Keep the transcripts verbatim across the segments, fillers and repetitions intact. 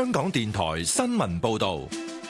香港電台新聞報道。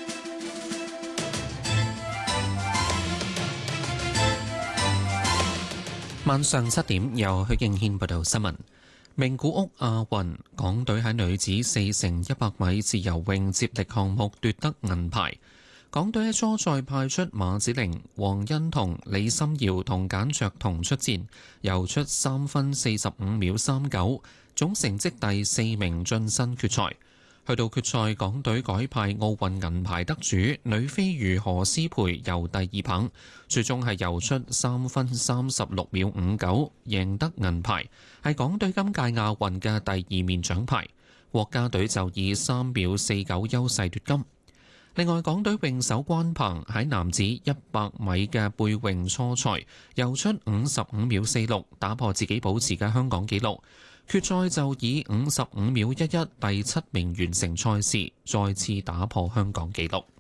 晚上七點，由許敬軒報道新聞。名古屋亞運，港隊喺女子四乘一百米自由泳接力項目奪得銀牌。港隊喺初賽派出馬子玲、黃欣彤、李心遙同簡卓彤出戰，游出三分四十五秒三九，總成績第四名晉身決賽。去到決賽，港隊改派奧運銀牌得主女飛魚何詩蓓游第二棒，最終係游出三分三十六秒五九，贏得銀牌，係港隊今屆亞運嘅第二面獎牌。國家隊就以三秒四九優勢奪金。另外，港隊泳手關鵬喺男子一百米嘅背泳初賽游出五十五秒四六，打破自己保持嘅香港紀錄。決賽就以五十五秒一一第七名完成賽事，再次打破香港紀錄。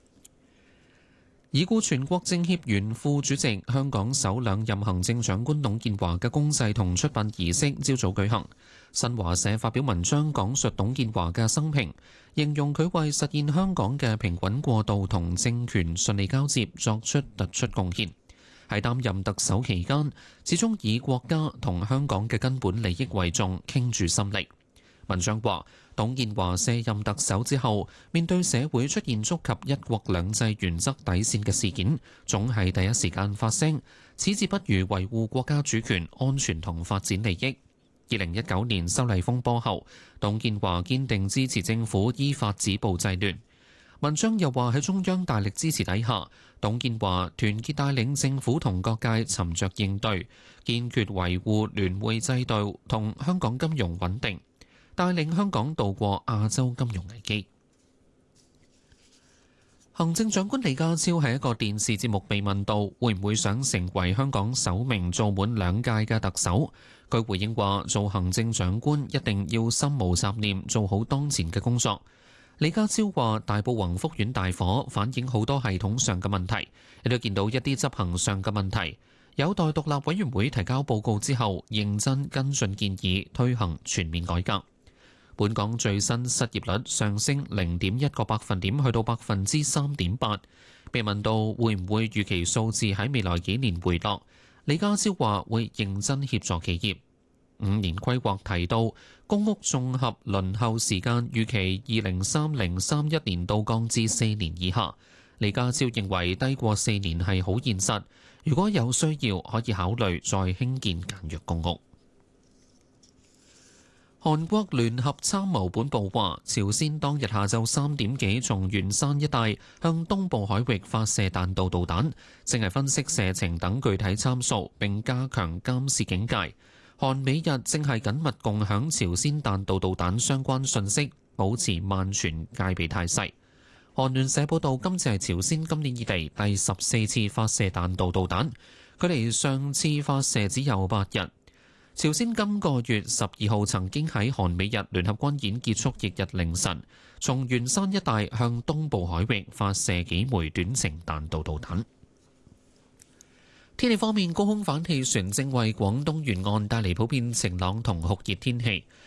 已故全國政協原副主席、香港首兩任行政長官董建華嘅公祭同出殯儀式朝早舉行。新華社發表文章講述董建華嘅生平，形容佢為實現香港嘅平穩過渡同政權順利交接作出突出貢獻。喺擔任特首期間，始終以國家同香港嘅根本利益為重，傾注心力。文章話，董建華卸任特首之後，面對社會出現觸及一國兩制原則底線嘅事件，總係第一時間發聲，矢志不渝維護國家主權、安全同發展利益。二零一九年修例風波後，董建華堅定支持政府依法止暴制亂。文章又話喺中央大力支持底下，董建華團結帶領政府同各界沉着應對，堅決維護聯匯制度同香港金融穩定，帶領香港渡過亞洲金融危機。行政長官李家超喺一個電視節目被問到會唔會想成為香港首名做滿兩屆嘅特首，佢回應話：做行政長官一定要心無雜念，做好當前嘅工作。李家超話：大埔宏福苑大火反映好多系統上嘅問題，亦都見到一啲執行上嘅問題，有待獨立委員會提交報告之後，認真跟進建議，推行全面改革。本港最新失業率上升零點一個百分點，去到百分之三點八。被問到會唔會預期數字喺未來幾年回落，李家超話會認真協助企業。五年規劃提到，公屋綜合輪候時間預期二零三零三一年度降至四年以下。李家超認為低過四年係好現實，如果有需要可以考慮再興建簡約公屋。韓國聯合參謀本部話，朝鮮當日下晝三點幾從元山一帶向東部海域發射彈道導彈，正係分析射程等具體參數，並加強監視警戒。韓美日正係緊密共享朝鮮彈道導彈相關信息，保持萬全戒備態勢。韓聯社報道，今次係朝鮮今年以嚟第十四次發射彈道導彈，距離上次發射只有八日。朝鮮今個月十二號曾經喺韓美日聯合軍演結束翌日凌晨，從元山一帶向東部海域發射幾枚短程彈道導彈。天氣方面，高空反氣旋正為廣東沿岸帶嚟普遍晴朗同酷熱天氣。